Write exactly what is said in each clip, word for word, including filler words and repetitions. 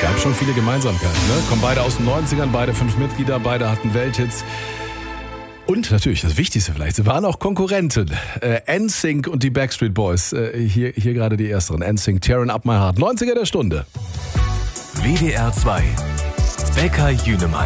Gab schon viele Gemeinsamkeiten, ne? Kommen beide aus den neunzigern, beide fünf Mitglieder, beide hatten Welthits. Und natürlich, das Wichtigste vielleicht, sie waren auch Konkurrenten. Äh, N Sync und die Backstreet Boys. Äh, hier, hier gerade die ersteren. N Sync, Tearing Up My Heart. neunziger der Stunde. W D R zwei. Becker Jünemann.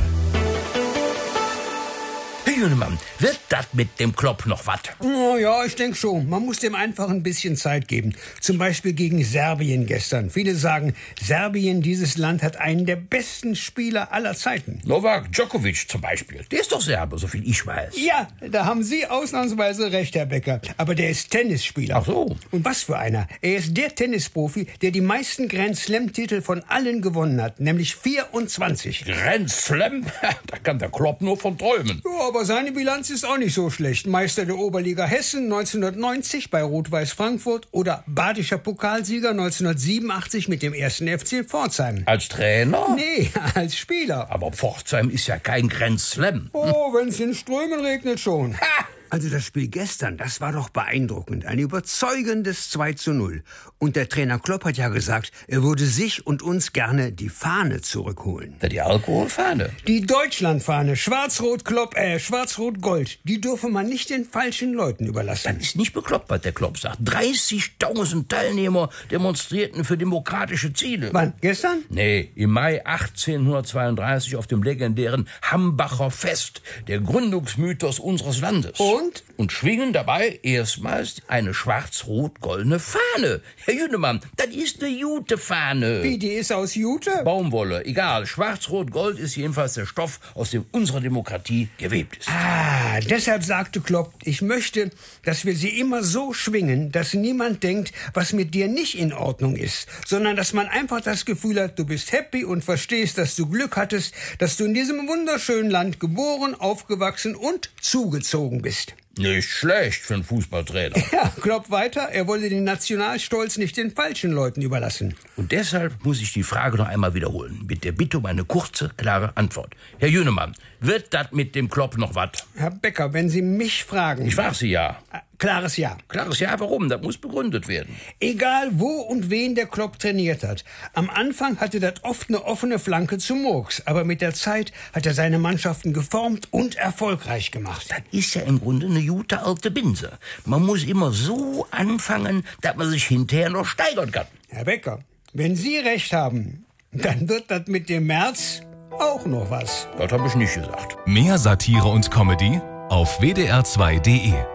Herr Jünemann, wird das mit dem Klopp noch was? Oh ja, ich denke schon. Man muss dem einfach ein bisschen Zeit geben. Zum Beispiel gegen Serbien gestern. Viele sagen, Serbien, dieses Land, hat einen der besten Spieler aller Zeiten. Novak Djokovic zum Beispiel. Der ist doch Serbe, so viel ich weiß. Ja, da haben Sie ausnahmsweise recht, Herr Becker. Aber der ist Tennisspieler. Ach so. Und was für einer. Er ist der Tennisprofi, der die meisten Grand Slam-Titel von allen gewonnen hat. Nämlich vierundzwanzig. Grand Slam? Da kann der Klopp nur von träumen. Ja, aber seine Bilanz ist auch nicht so schlecht. Meister der Oberliga Hessen neunzehnhundertneunzig bei Rot-Weiß Frankfurt oder badischer Pokalsieger neunzehnhundertsiebenundachtzig mit dem ersten F C Pforzheim. Als Trainer? Nee, als Spieler. Aber Pforzheim ist ja kein Grand Slam. Oh, wenn's in Strömen regnet schon. Ha! Also das Spiel gestern, das war doch beeindruckend. Ein überzeugendes zwei zu null. Und der Trainer Klopp hat ja gesagt, er würde sich und uns gerne die Fahne zurückholen. Die Alkoholfahne? Die Deutschlandfahne, schwarz-rot-Klopp, äh, schwarz-rot-gold, die dürfe man nicht den falschen Leuten überlassen. Das ist nicht bekloppt, was der Klopp sagt. dreißigtausend Teilnehmer demonstrierten für demokratische Ziele. Wann? Gestern? Nee, im Mai achtzehnhundertzweiunddreißig auf dem legendären Hambacher Fest, der Gründungsmythos unseres Landes. Und? Und schwingen dabei erstmals eine schwarz-rot-goldene Fahne. Herr Jünemann, das ist eine Jute-Fahne. Wie, die ist aus Jute? Baumwolle, egal. Schwarz-rot-gold ist jedenfalls der Stoff, aus dem unsere Demokratie gewebt ist. Ah, deshalb sagte Klopp, ich möchte, dass wir sie immer so schwingen, dass niemand denkt, was mit dir nicht in Ordnung ist, sondern dass man einfach das Gefühl hat, du bist happy und verstehst, dass du Glück hattest, dass du in diesem wunderschönen Land geboren, aufgewachsen und zugezogen bist. Nicht schlecht für einen Fußballtrainer. Ja, Klopp weiter, er wolle den Nationalstolz nicht den falschen Leuten überlassen. Und deshalb muss ich die Frage noch einmal wiederholen, mit der Bitte um eine kurze, klare Antwort. Herr Jünemann, wird das mit dem Klopp noch was? Herr Becker, wenn Sie mich fragen... Ich frage Sie ja. Äh, klares Ja. Klares Ja, warum? Das muss begründet werden. Egal wo und wen der Klopp trainiert hat. Am Anfang hatte das oft eine offene Flanke zu Murks. Aber mit der Zeit hat er seine Mannschaften geformt und erfolgreich gemacht. Das ist ja im Grunde eine gute alte Binse. Man muss immer so anfangen, dass man sich hinterher noch steigern kann. Herr Becker, wenn Sie recht haben, dann wird das mit dem März auch noch was. Das habe ich nicht gesagt. Mehr Satire und Comedy auf W D R zwei punkt de.